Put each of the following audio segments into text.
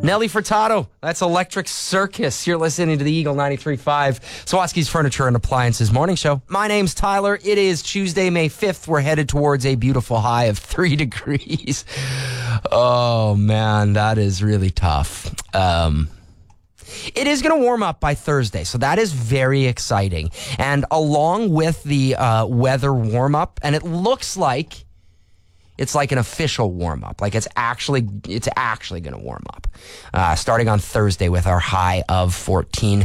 Nelly Furtado, that's Electric Circus. You're listening to the Eagle 93.5, Sawatsky's Furniture and Appliances Morning Show. My name's Tyler. It is Tuesday, May 5th. We're headed towards a beautiful high of 3 degrees. Oh, man, that is really tough. It is going to warm up by Thursday, so that is very exciting. And along with the weather warm-up, and it looks like it's like an official warm-up. Like it's actually going to warm up. Starting on Thursday with our high of 14.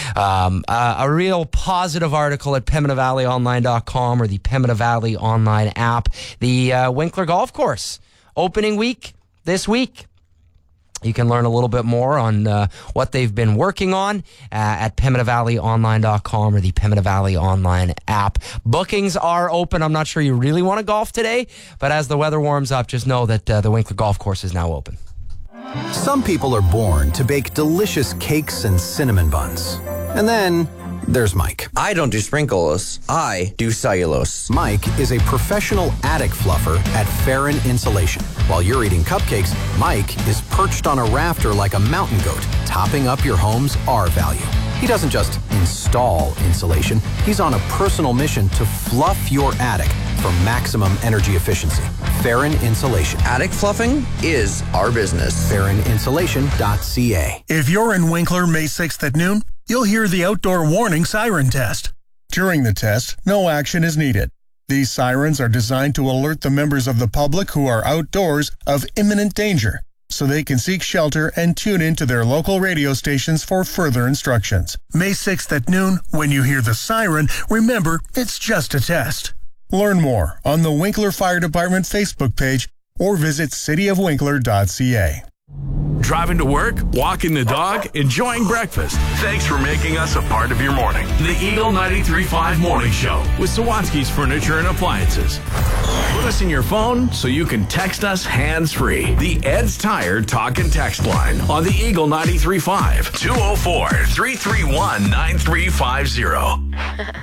A real positive article at PembinaValleyOnline.com or the Pembina Valley Online app. The Winkler Golf Course opening week this week. You can learn a little bit more on what they've been working on at PembinaValleyOnline.com or the Pembina Valley Online app. Bookings are open. I'm not sure you really want to golf today, but as the weather warms up, just know that the Winkler Golf Course is now open. Some people are born to bake delicious cakes and cinnamon buns. And then there's Mike. I don't do sprinkles. I do cellulose. Mike is a professional attic fluffer at Farron Insulation. While you're eating cupcakes, Mike is perched on a rafter like a mountain goat, topping up your home's R value. He doesn't just install insulation. He's on a personal mission to fluff your attic for maximum energy efficiency. Farron Insulation. Attic fluffing is our business. FarronInsulation.ca. If you're in Winkler May 6th at noon, you'll hear the outdoor warning siren test. During the test, no action is needed. These sirens are designed to alert the members of the public who are outdoors of imminent danger, so they can seek shelter and tune into their local radio stations for further instructions. May 6th at noon, when you hear the siren, remember, it's just a test. Learn more on the Winkler Fire Department Facebook page or visit cityofwinkler.ca. Driving to work, walking the dog, enjoying breakfast. Thanks for making us a part of your morning. The Eagle 93.5 Morning Show with Sawatsky's Furniture and Appliances. Put us in your phone so you can text us hands-free. The Ed's Tire Talk and Text line on the Eagle 93.5 204-331-9350.